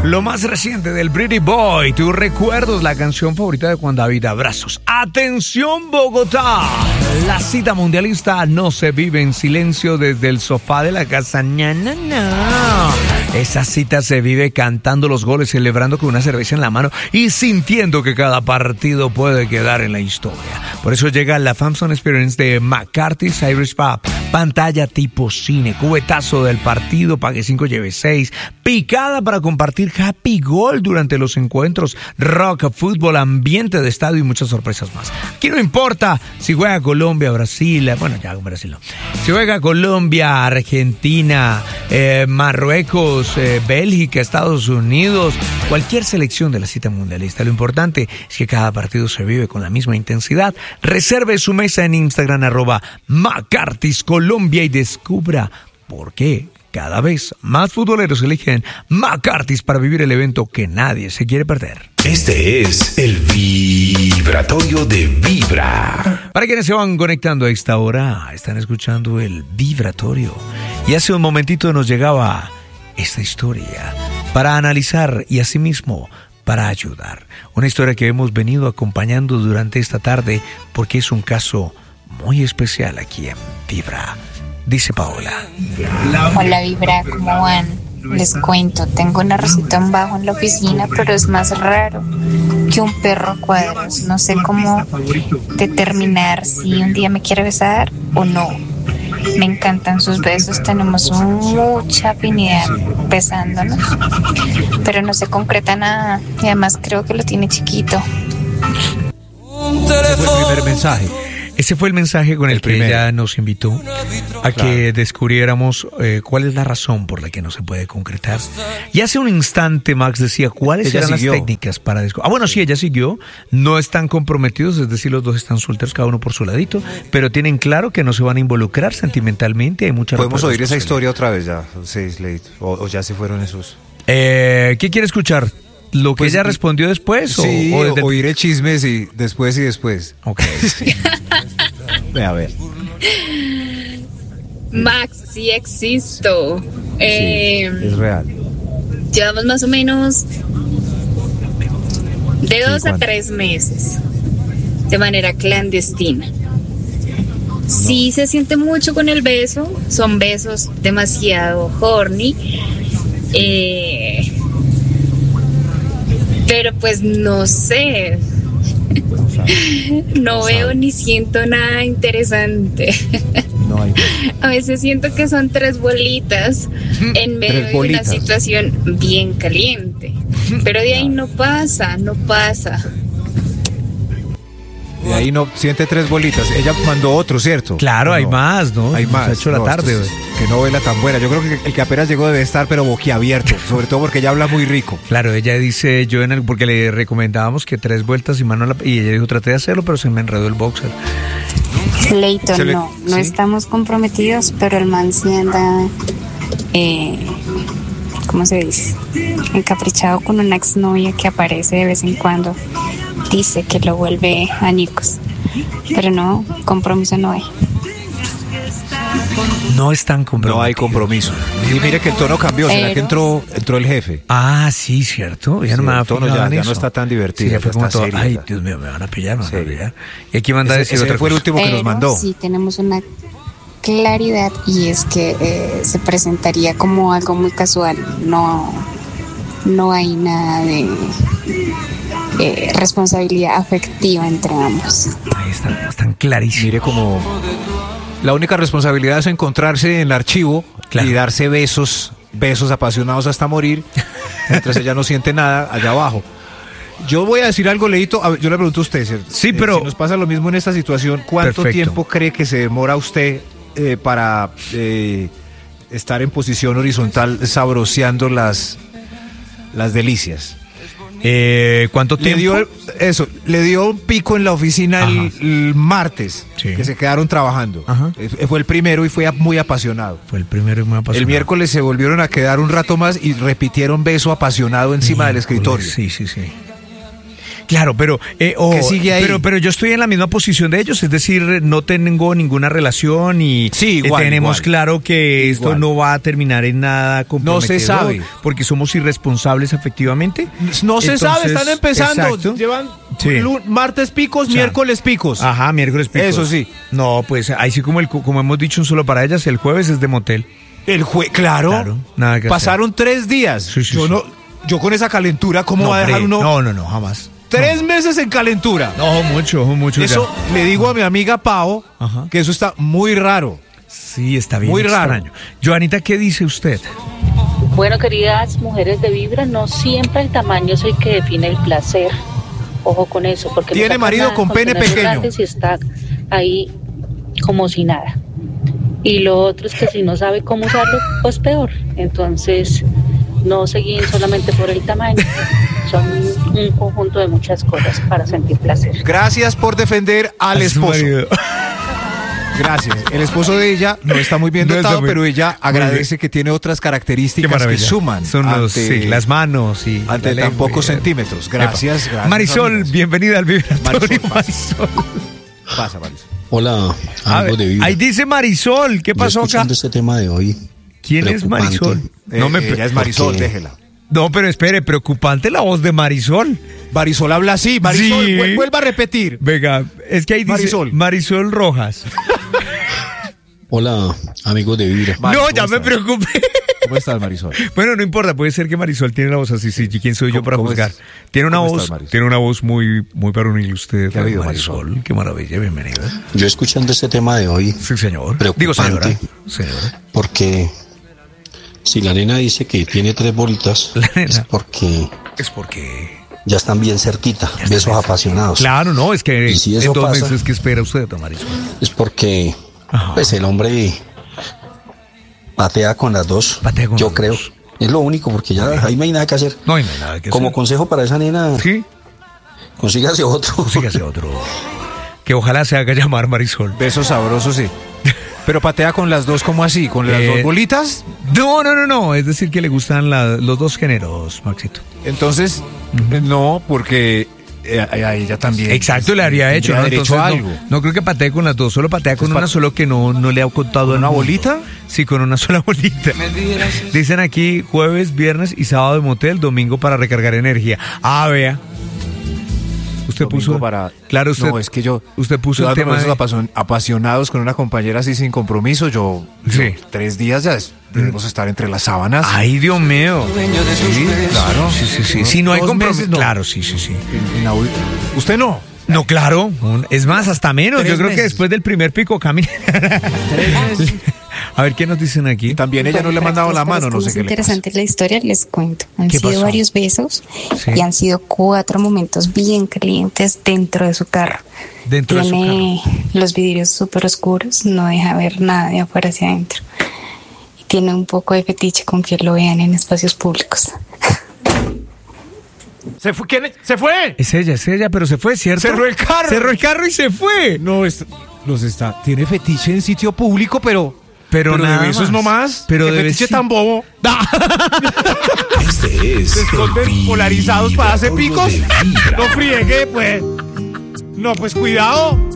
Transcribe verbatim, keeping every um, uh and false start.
Lo más reciente del Pretty Boy, tus recuerdos, la canción favorita de Juan David. Abrazos. ¡Atención, Bogotá! La cita mundialista no se vive en silencio desde el sofá de la casa. No, no, no. Esa cita se vive cantando los goles, celebrando con una cerveza en la mano y sintiendo que cada partido puede quedar en la historia. Por eso llega la Famson Experience de McCarthy's Irish Pub. Pantalla tipo cine, cubetazo del partido, pague cinco, lleve seis, picada para compartir Happy Goal durante los encuentros, rock, fútbol, ambiente de estadio y muchas sorpresas más. Aquí no importa si juega Colombia, Brasil, bueno, ya Brasil no. Si juega Colombia, Argentina, eh, Marruecos, eh, Bélgica, Estados Unidos, cualquier selección de la cita mundialista. Lo importante es que cada partido se vive con la misma intensidad. Reserve su mesa en Instagram, arroba McCarthy's Colombia, y descubra por qué cada vez más futboleros eligen McCarthy's para vivir el evento que nadie se quiere perder. Este es el vibratorio de Vibra. Para quienes se van conectando a esta hora, están escuchando el vibratorio. Y hace un momentito nos llegaba esta historia para analizar y asimismo para ayudar. Una historia que hemos venido acompañando durante esta tarde porque es un caso muy especial aquí en Vibra. Dice Paola. Hola Vibra, ¿cómo van? Les cuento, tengo un arrocito en bajo en la oficina, pero es más raro que un perro a cuadros. No sé cómo determinar si un día me quiere besar o no. Me encantan sus besos, tenemos mucha afinidad besándonos, pero no se concreta nada y además creo que lo tiene chiquito. Ese fue el primer mensaje. Ese fue el mensaje con el, el que primero. Ella nos invitó a claro. que descubriéramos eh, cuál es la razón por la que no se puede concretar. Y hace un instante Max decía cuáles ella eran siguió. las técnicas para descubrir. Ah, bueno, sí, ella siguió. No están comprometidos, es decir, los dos están solteros, cada uno por su ladito, pero tienen claro que no se van a involucrar sentimentalmente. Hay mucha. Podemos oír esa historia otra vez ya, sí, o, o ya se fueron esos. Eh, ¿Qué quiere escuchar? ¿Lo que pues, ella respondió después? Sí, o, o desde... oír el chisme, sí, después y después. Ok. Ve a ver. Max, sí existo. Sí, eh, es real. Llevamos más o menos de dos sí, a tres meses de manera clandestina. No. Sí se siente mucho con el beso, son besos demasiado horny. Eh... Pero pues no sé, no veo ni siento nada interesante. No hay. A veces siento que son tres bolitas en medio de una situación bien caliente. Pero de ahí no pasa, no pasa. De ahí no siente tres bolitas. Ella mandó otro, ¿cierto? Claro, no, hay más, ¿no? Hay más. Se ha hecho la no, tarde. Es, qué novela tan buena. Yo creo que el que apenas llegó debe estar, pero boquiabierto. Sobre todo porque ella habla muy rico. Claro, ella dice, yo en el, porque le recomendábamos que tres vueltas y mano la, y ella dijo, traté de hacerlo, pero se me enredó el boxer. Leighton, le, no, no ¿sí? estamos comprometidos, pero el man sí anda, eh, ¿cómo se dice? Encaprichado con una exnovia que aparece de vez en cuando. Dice que lo vuelve añicos, pero no, compromiso no hay. No están comprometidos. No hay compromiso. Y mire que el tono cambió, pero... ¿será que entró, entró el jefe? Ah, sí, cierto. Ya sí, no me el tono ya, ya no está tan divertido. Sí, ya fue como todo, serio, ay, ya. Dios mío, me van a pillar, me van a pillar. Y aquí manda a decir ese otra fue cosa. El último que pero nos mandó. Sí, tenemos una claridad y es que eh, se presentaría como algo muy casual. No, no hay nada de... Eh, responsabilidad afectiva entre ambos. Ahí están, están clarísimos. Mire como la única responsabilidad es encontrarse en el archivo, claro, y darse besos, besos apasionados hasta morir, mientras ella no siente nada allá abajo. Yo voy a decir algo, Leito, yo le pregunto a usted, ¿cierto? Sí, eh, pero si nos pasa lo mismo en esta situación, ¿cuánto perfecto. tiempo cree que se demora usted eh, para eh, estar en posición horizontal sabroseando las, las delicias? Eh, ¿Cuánto tiempo? Le dio, eso, le dio un pico en la oficina el, el martes, sí, que se quedaron trabajando. Ajá. Fue el primero y fue muy apasionado. Fue el primero y muy apasionado. El miércoles se volvieron a quedar un rato más y repitieron beso apasionado encima miércoles, del escritorio. Sí, sí, sí. Claro, pero, eh, oh, ¿Qué sigue ahí? pero pero yo estoy en la misma posición de ellos, es decir, no tengo ninguna relación y Sí, igual, eh, tenemos igual. claro que esto Igual. no va a terminar en nada comprometedor. No se sabe. Porque somos irresponsables efectivamente. No se Entonces, sabe, están empezando. exacto. Llevan Sí. lu- martes picos, O sea, miércoles picos. Ajá, miércoles picos. Eso sí. No, pues ahí sí como el como hemos dicho un solo para ellas, el jueves es de motel. El jue claro. Claro, nada que Pasaron tres días. Sí, sí, yo sí. no, yo con esa calentura, ¿cómo no, va a dejar hombre, uno No, no, no, jamás. tres meses en calentura? No, mucho, mucho. Eso ya. le digo a mi amiga Pao, Ajá. que eso está muy raro. Sí, está bien Muy raro. extraño. Joanita, ¿qué dice usted? Bueno, queridas mujeres de Vibra, no siempre el tamaño es el que define el placer. Ojo con eso, porque Tiene no saca marido nada con pene tenerlo pequeño. grande si está ahí como si nada. Y lo otro es que si no sabe cómo usarlo, pues peor. Entonces, no se guíen solamente por el tamaño. Son un conjunto de muchas cosas para sentir placer. Gracias por defender al A su esposo. marido. Gracias. El esposo de ella no está muy bien No está dotado, muy- pero ella muy agradece que tiene otras Qué características que maravilla. suman Son los, ante, sí, las manos y ante la tan lengua. pocos centímetros. Gracias, Epa. gracias. Marisol, amigas. bienvenida al Vibratorio. Marisol, Marisol. Pasa, Marisol. Hola, A amigos ver, de Vibra. ahí dice Marisol, ¿qué Yo pasó acá? escuchando este tema de hoy. ¿Quién es preocupante. Marisol? No, Eh, me ella es Marisol, porque- déjela. no, pero espere, preocupante la voz de Marisol. Marisol habla así. Marisol, Sí. vu- vuelva a repetir. Venga, es que ahí dice Marisol. Marisol Rojas. Hola, amigos de Vibra. Mari, no, ¿cómo ya me estás? preocupé. ¿Cómo estás, Marisol? Bueno, no importa, puede ser que Marisol tiene la voz así, sí, ¿quién soy yo ¿Cómo- para cómo juzgar? es- Tiene una cómo voz, estás, Marisol? tiene una voz muy, muy varonil usted, ¿Qué ha habido, Marisol. Marisol? Qué maravilla, bienvenida. Yo escuchando este tema de hoy, Sí, señor. Preocupante. Digo, señora. Señora. porque si la nena dice que tiene tres bolitas, La nena. es porque Es porque... ya están bien cerquita, besos apasionados. Claro, no, es que Y si en eso dos pasa- meses que espera usted, Marisol. Es porque Ajá. pues el hombre patea con las dos, Patea con yo las creo. dos. Es lo único, porque ya ahí no hay nada que hacer. No hay nada que Como hacer. consejo para esa nena, Sí, consígase otro. sígase otro. Que ojalá se haga llamar Marisol. Besos sabrosos, sí. Pero patea con las dos, ¿cómo así? ¿Con las Eh, dos bolitas? No, no, no, no. Es decir, que le gustan la- los dos géneros, Maxito. Entonces, eh, no, porque eh, a a ella también. Exacto, le haría hecho, tendría ¿no? derecho Entonces, a no, algo. no creo que patee con las dos, solo patea con Entonces, una, pat- solo que no, no le ha contado ¿Con al una mundo. bolita? Sí, con una sola bolita. Dicen aquí jueves, viernes y sábado de motel, domingo para recargar energía. Ah, vea. Usted Domingo puso para... Claro, usted No, es que yo... usted puso yo el ando tema con esos de- apasion- apasionados con una compañera así sin compromiso. Yo... Sí. yo tres días ya es- debemos estar entre las sábanas. Ay, Dios mío. Sí, claro. Sí, sí, sí. Si no hay Dos compromiso. meses, no. Claro, sí, sí, sí. En- en au- ¿Usted no? No, claro. un- Es más, hasta menos. Tres Yo creo que meses. después del primer pico camina. A ver qué nos dicen aquí. Y también ella no le ha Para mandado que la les mano, no parezca sé qué más le pasa. interesante la historia, les cuento. Han ¿Qué sido pasó? varios besos Sí. y han sido cuatro momentos bien calientes dentro de su carro. Dentro de su Tiene los vidrios súper oscuros, no deja ver nada de afuera hacia adentro. Y tiene un poco de fetiche con que lo vean en espacios públicos. ¿Se fue? ¿Quién es? ¿Se fue? Es ella, es ella, pero se fue, ¿cierto? Cerró el carro. Cerró el carro y se fue. No, es- los está... Tiene fetiche en sitio público, pero... Pero, de nada besos más. nomás. Pero ¿Qué de fetiche besi- tan bobo? Este es ¿Se esconden el polarizados para hacer Vibratorio picos? de Vibra. No friegue, pues. No, pues cuidado.